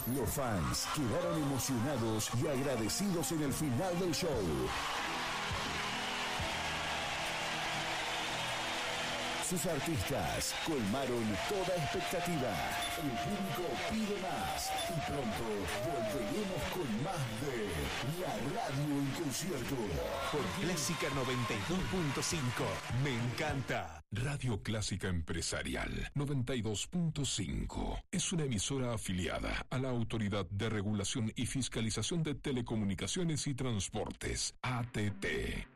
Los fans quedaron emocionados y agradecidos en el final del show. Sus artistas colmaron toda expectativa. El público pide más y pronto volveremos con más de La Radio en Concierto. Por Clásica 92.5. Me encanta. Radio Clásica Empresarial 92.5 es una emisora afiliada a la Autoridad de Regulación y Fiscalización de Telecomunicaciones y Transportes, ATT.